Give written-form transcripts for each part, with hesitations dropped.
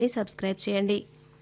Subscribe చేయండి.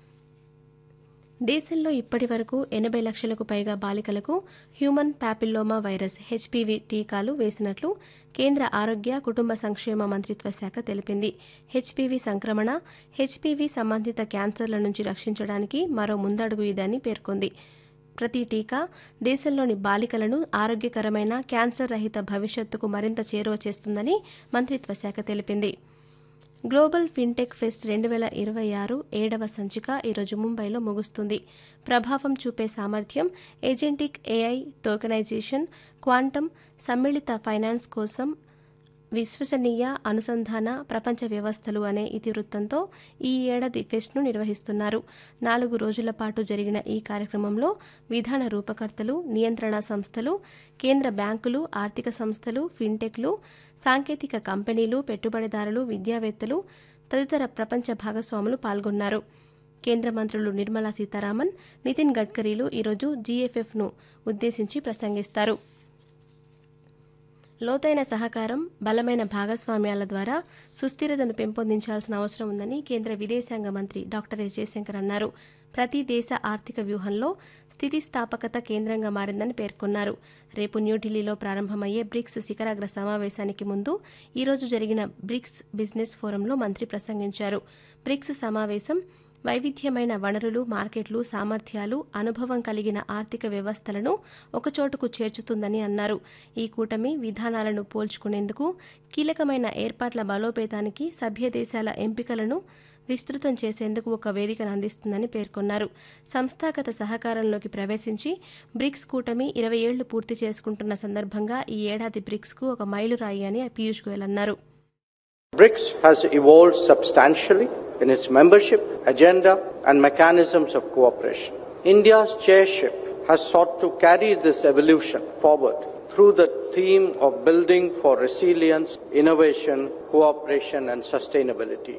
దేశంలో ఇప్పటి వరకు 80 లక్షలకు పైగా బాలికలకు హ్యూమన్ ప్యాపిల్లోమా వైరస్ హెచ్పివి టీకాలు వేసినట్లు కేంద్ర ఆరోగ్య కుటుంబ సంక్షేమ మంత్రిత్వ శాఖ తెలిపింది. హెచ్పివి సంక్రమణ, హెచ్పివి సంబంధిత క్యాన్సర్ల నుంచి రక్షించడానికి మరో ముందడుగు ఇదని పేర్కొంది. ప్రతి టీకా దేశంలోని బాలికలను ఆరోగ్యకరమైన క్యాన్సర్ రహిత భవిష్యత్తుకు మరింత చేరువ చేస్తుందని మంత్రిత్వ శాఖ తెలిపింది. గ్లోబల్ ఫిన్టెక్ ఫెస్ట్ 2026 ఏడవ సంచిక ఈరోజు ముంబైలో ముగుస్తుంది. ప్రభావం చూపే సామర్థ్యం, ఏజెంటిక్ ఏఐ, టోకెనైజేషన్, క్వాంటమ్, సమ్మిళిత ఫైనాన్స్ కోసం విశ్వసనీయ అనుసంధాన ప్రపంచ వ్యవస్థలు అనే ఇతివృత్తంతో ఈ ఏడాది ఫెస్ట్ను నిర్వహిస్తున్నారు. 4 రోజుల పాటు జరిగిన ఈ కార్యక్రమంలో విధాన రూపకర్తలు, నియంత్రణ సంస్థలు, కేంద్ర బ్యాంకులు, ఆర్థిక సంస్థలు, ఫిన్టెక్లు, సాంకేతిక కంపెనీలు, పెట్టుబడిదారులు, విద్యావేత్తలు తదితర ప్రపంచ భాగస్వాములు పాల్గొన్నారు. కేంద్ర మంత్రులు నిర్మలా సీతారామన్, నితిన్ గడ్కరీలు ఈరోజు జీఎఫ్ఎఫ్ను ఉద్దేశించి ప్రసంగిస్తారు. లోతైన సహకారం, బలమైన భాగస్వామ్యాల ద్వారా సుస్థిరతను పెంపొందించాల్సిన అవసరం ఉందని కేంద్ర విదేశాంగ మంత్రి డాక్టర్ ఎస్ జయశంకర్ అన్నారు. ప్రతి దేశ ఆర్థిక వ్యూహంలో స్థితిస్థాపకత కేంద్రంగా మారిందని పేర్కొన్నారు. రేపు న్యూఢిల్లీలో ప్రారంభమయ్యే బ్రిక్స్ శిఖరాగ్ర సమావేశానికి ముందు ఈరోజు జరిగిన బ్రిక్స్ బిజినెస్ ఫోరంలో మంత్రి ప్రసంగించారు. బ్రిక్స్ సమావేశం వైవిధ్యమైన వనరులు, మార్కెట్లు, సామర్థ్యాలు, అనుభవం కలిగిన ఆర్థిక వ్యవస్థలను ఒకచోటుకు చేర్చుతుందని అన్నారు. ఈ కూటమి విధానాలను పోల్చుకునేందుకు, కీలకమైన ఏర్పాట్ల బలోపేతానికి, సభ్య దేశాల ఎంపికలను విస్తృతం చేసేందుకు ఒక వేదికను అందిస్తుందని పేర్కొన్నారు. సంస్థాగత సహకారంలోకి ప్రవేశించి బ్రిక్స్ కూటమి 20 ఏళ్లు పూర్తి చేసుకుంటున్న సందర్భంగా ఈ ఏడాది బ్రిక్స్కు ఒక మైలురాయి అని పీయూష్ గోయల్ అన్నారు. BRICS has evolved substantially in its membership, agenda and mechanisms of cooperation. India's chairship has sought to carry this evolution forward through the theme of building for resilience, innovation, cooperation and sustainability.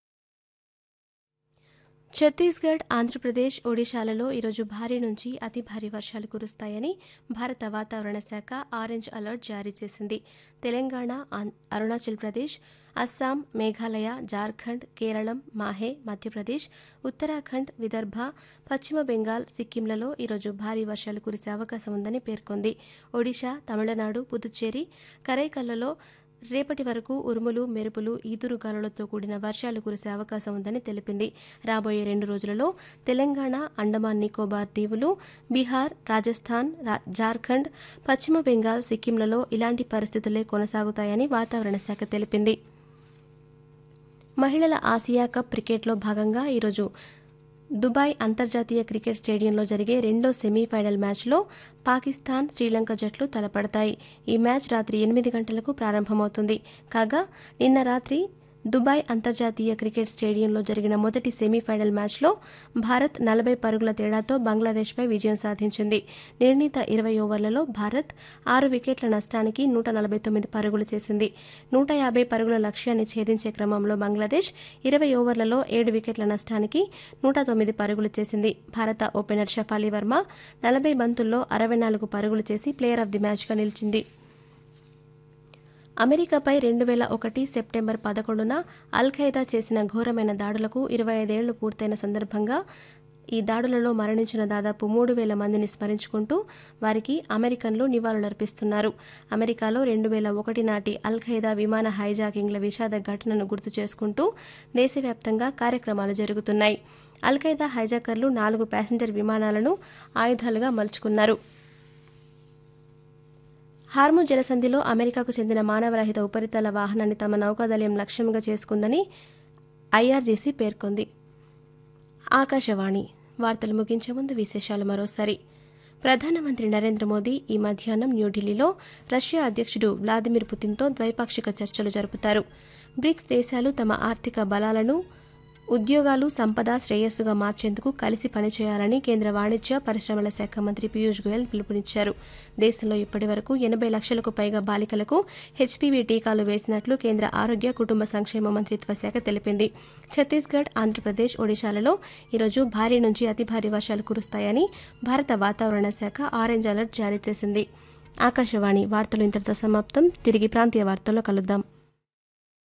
Chhattisgarh, Andhra Pradesh, ఒడిశాలలో ఈరోజు భారీ నుంచి అతి భారీ వర్షాలు కురుస్తాయని భారత వాతావరణ శాఖ ఆరెంజ్ అలర్ట్ జారీ చేసింది. తెలంగాణ, అరుణాచల్ ప్రదేశ్, అస్సాం, మేఘాలయ, జార్ఖండ్, కేరళం, మాహే, మధ్యప్రదేశ్, ఉత్తరాఖండ్, విదర్భ, పశ్చిమ బెంగాల్, సిక్కింలలో ఈరోజు భారీ వర్షాలు కురిసే అవకాశం ఉందని పేర్కొంది. ఒడిశా, తమిళనాడు, పుదుచ్చేరి, కరైకల్లలో రేపటి వరకు ఉరుములు, మెరుపులు, ఈదురుగాలులతో కూడిన వర్షాలు కురిసే అవకాశం ఉందని తెలిపింది. రాబోయే 2 రోజులలో తెలంగాణ, అండమాన్ నికోబార్ దీవులు, బీహార్, రాజస్థాన్, జార్ఖండ్, పశ్చిమ బెంగాల్, సిక్కింలలో ఇలాంటి పరిస్థితులే కొనసాగుతాయని వాతావరణ శాఖ తెలిపింది. మహిళల ఆసియా కప్ క్రికెట్లో భాగంగా ఈరోజు దుబాయ్ అంతర్జాతీయ క్రికెట్ స్టేడియంలో జరిగే రెండో సెమీఫైనల్ మ్యాచ్లో పాకిస్తాన్, శ్రీలంక జట్లు తలపడతాయి. ఈ మ్యాచ్ రాత్రి 8 గంటలకు ప్రారంభమవుతుంది. కాగా నిన్న రాత్రి దుబాయ్ అంతర్జాతీయ క్రికెట్ స్టేడియంలో జరిగిన మొదటి సెమీఫైనల్ మ్యాచ్లో భారత్ 40 పరుగుల తేడాతో బంగ్లాదేశ్పై విజయం సాధించింది. నిర్ణీత 20 ఓవర్లలో భారత్ 6 వికెట్ల నష్టానికి 149 పరుగులు చేసింది. 150 పరుగుల లక్ష్యాన్ని ఛేదించే క్రమంలో బంగ్లాదేశ్ 20 ఓవర్లలో 7 వికెట్ల నష్టానికి 109 పరుగులు చేసింది. భారత ఓపెనర్ షఫాలి వర్మ 40 బంతుల్లో 64 పరుగులు చేసి ప్లేయర్ ఆఫ్ ది మ్యాచ్గా నిలిచింది. అమెరికాపై 2001 సెప్టెంబర్ 11న అల్-ఖైదా చేసిన ఘోరమైన దాడులకు 25 ఏళ్లు పూర్తయిన సందర్భంగా ఈ దాడులలో మరణించిన దాదాపు 3,000 మందిని స్మరించుకుంటూ వారికి అమెరికన్లు నివాళులర్పిస్తున్నారు. అమెరికాలో 2001 నాటి అల్-ఖైదా విమాన హైజాకింగ్ల విషాద ఘటనను గుర్తు చేసుకుంటూ దేశవ్యాప్తంగా కార్యక్రమాలు జరుగుతున్నాయి. అల్-ఖైదా హైజాకర్లు 4 ప్యాసింజర్ విమానాలను ఆయుధాలుగా మలుచుకున్నారు. హార్ముజ్ జలసంధిలో అమెరికాకు చెందిన మానవరహిత ఉపరితల వాహనాన్ని తమ నౌకాదళం లక్ష్యంగా చేసుకుందని ఐఆర్జీసీ పేర్కొంది. ఆకాశవాణి వార్తలు ముగించే ముందు విశేషాలు మరోసారి. ప్రధానమంత్రి నరేంద్ర మోదీ ఈ మధ్యాహ్నం న్యూఢిల్లీలో రష్యా అధ్యక్షుడు వ్లాదిమిర్ పుతిన్తో ద్వైపాక్షిక చర్చలు జరుపుతారు. బ్రిక్స్ దేశాలు తమ ఆర్థిక బలాలను ఉద్యోగాలు, సంపద, శ్రేయస్సుగా మార్చేందుకు కలిసి పనిచేయాలని కేంద్ర వాణిజ్య, పరిశ్రమల శాఖ మంత్రి పీయూష్ గోయల్ పిలుపునిచ్చారు. దేశంలో ఇప్పటి వరకు 80 లక్షలకు పైగా బాలికలకు హెచ్పివి టీకాలు వేసినట్లు కేంద్ర ఆరోగ్య కుటుంబ సంక్షేమ మంత్రిత్వ శాఖ తెలిపింది. ఛత్తీస్గఢ్, ఆంధ్రప్రదేశ్, ఒడిశాలలో ఈరోజు భారీ నుంచి అతి భారీ వర్షాలు కురుస్తాయని భారత వాతావరణ శాఖ ఆరెంజ్ అలర్ట్ జారీ చేసింది. ఆకాశవాణి వార్తలు ఇంతటితో సమాప్తం. తిరిగి ప్రాంతీయ వార్తల్లో కలుద్దాం.